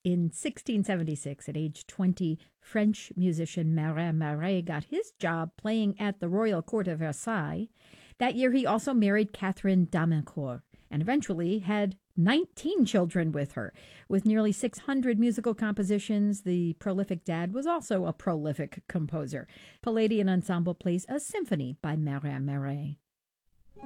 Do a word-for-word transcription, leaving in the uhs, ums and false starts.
In sixteen seventy-six, at age twenty, French musician Marin Marais got his job playing at the royal court of Versailles. That year, he also married Catherine d'Amincourt and eventually had nineteen children with her. With nearly six hundred musical compositions, the prolific dad was also a prolific composer. Palladian Ensemble plays a symphony by Marin Marais.